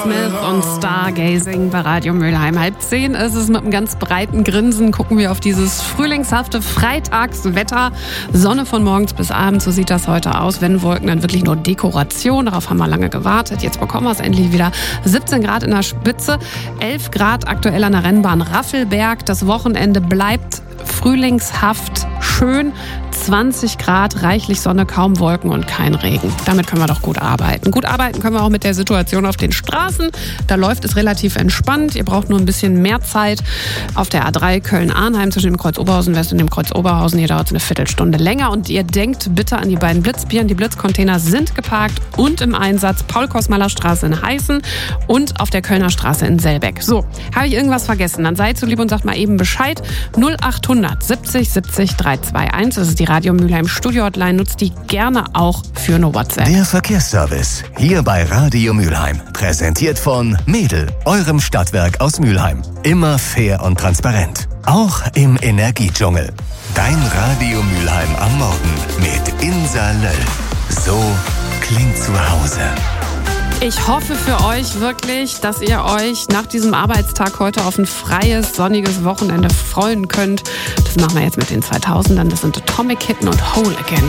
Smith und Stargazing bei Radio Mülheim. 9:30 ist es. Mit einem ganz breiten Grinsen gucken wir auf dieses frühlingshafte Freitagswetter. Sonne von morgens bis abends, so sieht das heute aus. Wenn Wolken, dann wirklich nur Dekoration. Darauf haben wir lange gewartet. Jetzt bekommen wir es endlich wieder. 17 Grad in der Spitze, 11 Grad aktuell an der Rennbahn Raffelberg. Das Wochenende bleibt frühlingshaft schön. 20 Grad, reichlich Sonne, kaum Wolken und kein Regen. Damit können wir doch gut arbeiten. Gut arbeiten können wir auch mit der Situation auf den Straßen. Da läuft es relativ entspannt. Ihr braucht nur ein bisschen mehr Zeit. Auf der A3 Köln-Arnheim zwischen dem Kreuz Oberhausen West und dem Kreuz Oberhausen. Hier dauert es eine Viertelstunde länger. Und ihr denkt bitte an die beiden Blitzbieren. Die Blitzcontainer sind geparkt und im Einsatz. Paul-Kosmaler-Straße in Heißen und auf der Kölner Straße in Selbeck. So, habe ich irgendwas vergessen? Dann seid so lieb und sagt mal eben Bescheid. 0800 70 70 321. Das ist die Radio Mülheim Studio-Hotline. Nutzt die gerne auch für eine WhatsApp. Der Verkehrsservice hier bei Radio Mülheim. Präsentiert von Mädel, eurem Stadtwerk aus Mülheim. Immer fair und transparent. Auch im Energiedschungel. Dein Radio Mülheim am Morgen mit Insa Löll. So klingt zu Hause. Ich hoffe für euch wirklich, dass ihr euch nach diesem Arbeitstag heute auf ein freies, sonniges Wochenende freuen könnt. Das machen wir jetzt mit den 2000ern. Das sind Atomic Kitten und Whole Again.